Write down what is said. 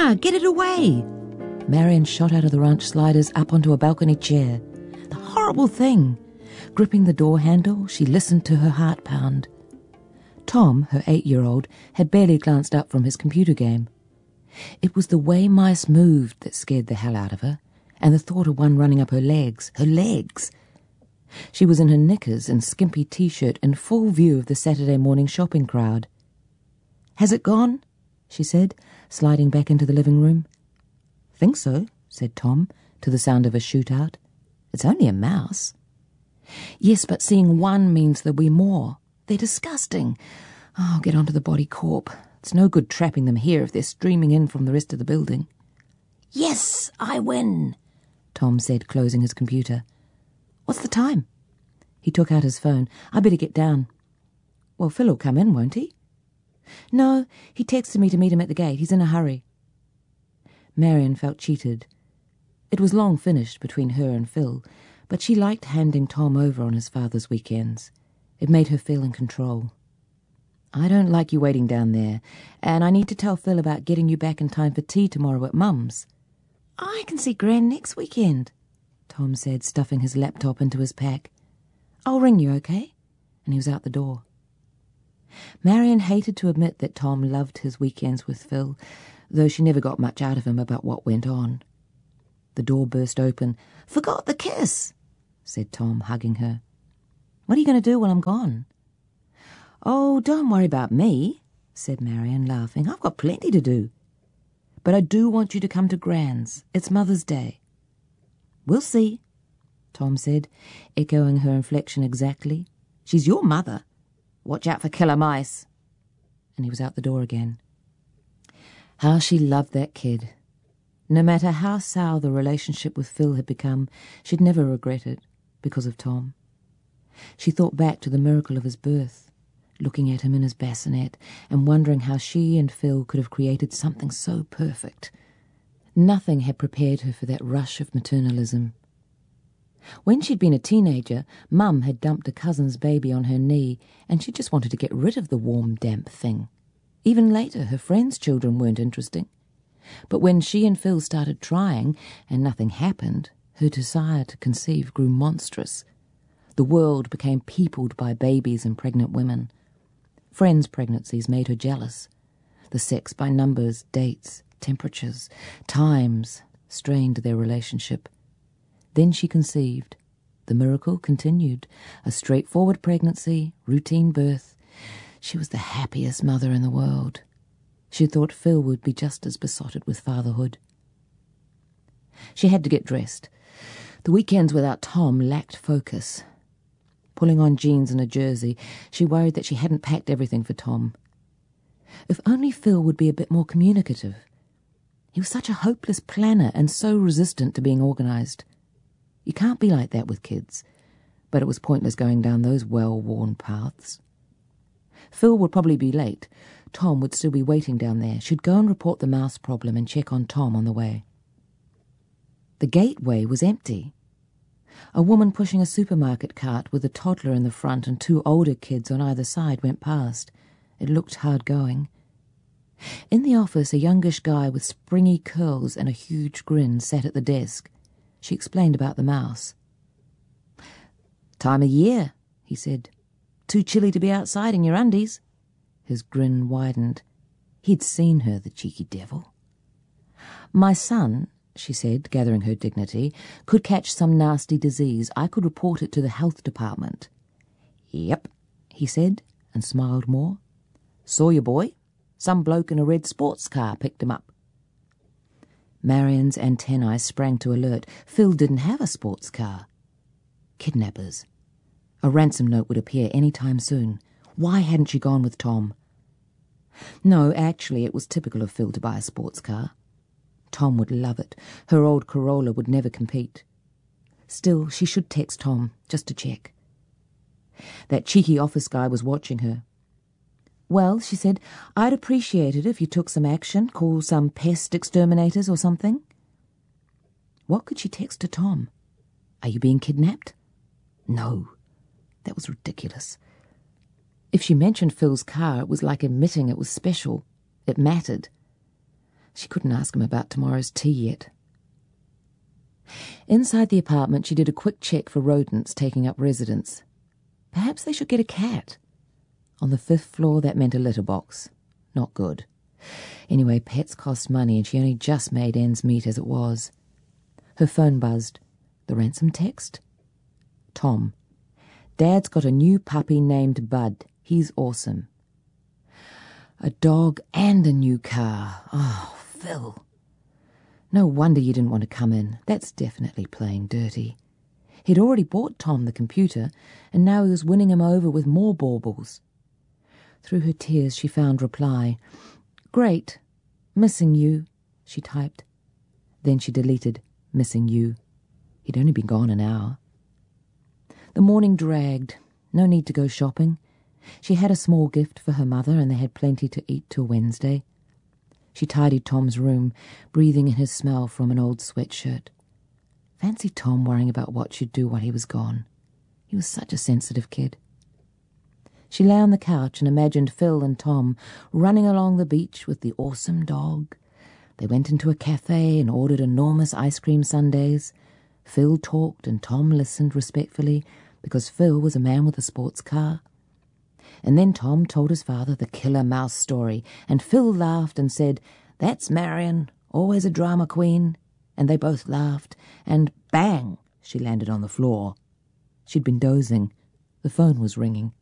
get it away! Marion shot out of the ranch sliders up onto a balcony chair. The horrible thing! Gripping the door handle, she listened to her heart pound. Tom, her 8-year-old, had barely glanced up from his computer game. It was the way mice moved that scared the hell out of her, and the thought of one running up her legs. Her legs! She was in her knickers and skimpy T-shirt in full view of the Saturday morning shopping crowd. "Has it gone?" she said, sliding back into the living room. "Think so," said Tom, to the sound of a shootout. "It's only a mouse." "Yes, but seeing one means there'll be more. They're disgusting. I'll get onto the body corp. It's no good trapping them here if they're streaming in from the rest of the building." "Yes, I win," Tom said, closing his computer. "What's the time?" He took out his phone. "I better get down." "Well, Phil'll come in, won't he?" "No, he texted me to meet him at the gate. He's in a hurry." Marion felt cheated. It was long finished between her and Phil, but she liked handing Tom over on his father's weekends. It made her feel in control. "I don't like you waiting down there, and I need to tell Phil about getting you back in time for tea tomorrow at Mum's." "I can see Gran next weekend," Tom said, stuffing his laptop into his pack. "I'll ring you, okay?" And he was out the door. Marion hated to admit that Tom loved his weekends with Phil, though she never got much out of him about what went on. The door burst open. "Forgot the kiss," said Tom, hugging her. "What are you going to do while I'm gone?" "Oh, don't worry about me," said Marion, laughing. "I've got plenty to do. But I do want you to come to Gran's. It's Mother's Day." "We'll see," Tom said, echoing her inflection exactly. "She's your mother. Watch out for killer mice." And he was out the door again. How she loved that kid. No matter how sour the relationship with Phil had become, she'd never regret it, because of Tom. She thought back to the miracle of his birth, looking at him in his bassinet and wondering how she and Phil could have created something so perfect. Nothing had prepared her for that rush of maternalism. When she'd been a teenager, Mum had dumped a cousin's baby on her knee, and she just wanted to get rid of the warm, damp thing. Even later, her friends' children weren't interesting. But when she and Phil started trying, and nothing happened, her desire to conceive grew monstrous. The world became peopled by babies and pregnant women. Friends' pregnancies made her jealous. The sex by numbers, dates, temperatures, times strained their relationship. Then she conceived. The miracle continued. A straightforward pregnancy, routine birth. She was the happiest mother in the world. She thought Phil would be just as besotted with fatherhood. She had to get dressed. The weekends without Tom lacked focus. Pulling on jeans and a jersey, she worried that she hadn't packed everything for Tom. If only Phil would be a bit more communicative. He was such a hopeless planner and so resistant to being organised. You can't be like that with kids, but it was pointless going down those well-worn paths. Phil would probably be late. Tom would still be waiting down there. She'd go and report the mouse problem and check on Tom on the way. The gateway was empty. A woman pushing a supermarket cart with a toddler in the front and 2 older kids on either side went past. It looked hard going. In the office, a youngish guy with springy curls and a huge grin sat at the desk. She explained about the mouse. "Time of year," he said. "Too chilly to be outside in your undies." His grin widened. He'd seen her, the cheeky devil. "My son," she said, gathering her dignity, "could catch some nasty disease. I could report it to the health department." "Yep," he said, and smiled more. "Saw your boy. Some bloke in a red sports car picked him up." Marion's antennae sprang to alert. Phil didn't have a sports car. Kidnappers. A ransom note would appear any time soon. Why hadn't she gone with Tom? No, actually, it was typical of Phil to buy a sports car. Tom would love it. Her old Corolla would never compete. Still, she should text Tom, just to check. That cheeky office guy was watching her. "Well," she said, "I'd appreciate it if you took some action, call some pest exterminators or something." What could she text to Tom? "Are you being kidnapped?" No, that was ridiculous. If she mentioned Phil's car, it was like admitting it was special. It mattered. She couldn't ask him about tomorrow's tea yet. Inside the apartment, she did a quick check for rodents taking up residence. Perhaps they should get a cat. On the 5th floor, that meant a litter box. Not good. Anyway, pets cost money, and she only just made ends meet as it was. Her phone buzzed. The ransom text? Tom. Dad's got a new puppy named Bud. He's awesome. A dog and a new car. Oh, Phil. No wonder you didn't want to come in. That's definitely playing dirty. He'd already bought Tom the computer, and now he was winning him over with more baubles. Through her tears she found reply. Great. Missing you, she typed. Then she deleted missing you. He'd only been gone an hour. The morning dragged. No need to go shopping. She had a small gift for her mother, and they had plenty to eat till Wednesday. She tidied Tom's room, breathing in his smell from an old sweatshirt. Fancy Tom worrying about what she'd do while he was gone. He was such a sensitive kid. She lay on the couch and imagined Phil and Tom running along the beach with the awesome dog. They went into a cafe and ordered enormous ice cream sundaes. Phil talked and Tom listened respectfully because Phil was a man with a sports car. And then Tom told his father the killer mouse story, and Phil laughed and said, "That's Marion, always a drama queen." And they both laughed, and bang, she landed on the floor. She'd been dozing. The phone was ringing.